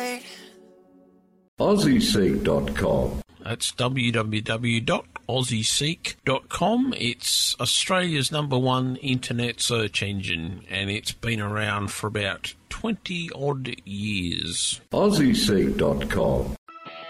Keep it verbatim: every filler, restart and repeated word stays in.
night. Aussie Seek dot com. That's w w w dot aussie seek dot com. It's Australia's number one internet search engine, and it's been around for about twenty odd years. Aussie Seek dot com.